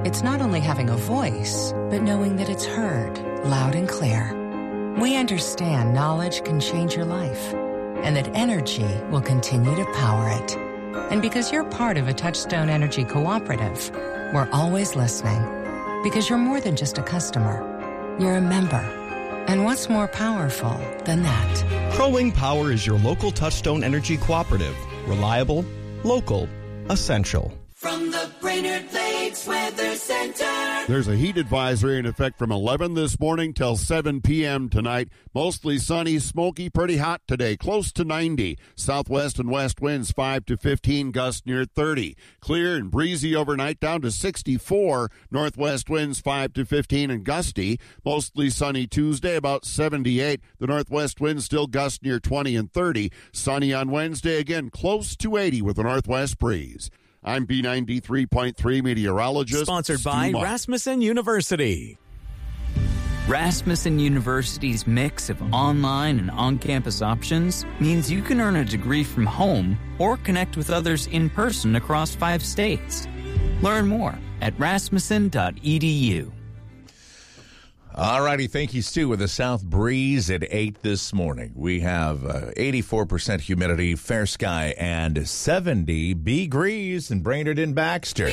it's not only having a voice, but knowing that it's heard loud and clear. We understand knowledge can change your life, and that energy will continue to power it. And because you're part of a Touchstone Energy cooperative, we're always listening. Because you're more than just a customer, you're a member. And what's more powerful than that? Crow Wing Power is your local Touchstone Energy cooperative. Reliable, local, essential. From the Brainerd Lakes Weather Center. There's a heat advisory in effect from 11 this morning till 7 p.m. tonight. Mostly sunny, smoky, pretty hot today, close to 90. Southwest and west winds 5 to 15, gusts near 30. Clear and breezy overnight down to 64. Northwest winds 5 to 15 and gusty. Mostly sunny Tuesday, about 78. The northwest winds still gust near 20 and 30. Sunny on Wednesday, again close to 80 with a northwest breeze. I'm B93.3 meteorologist. Sponsored by Rasmussen University. Rasmussen University's mix of online and on-campus options means you can earn a degree from home or connect with others in person across 5 states. Learn more at rasmussen.edu. All righty, thank you, Stu, with a south breeze at 8 this morning. We have 84% humidity, fair sky, and 70 degrees in Brainerd and Baxter.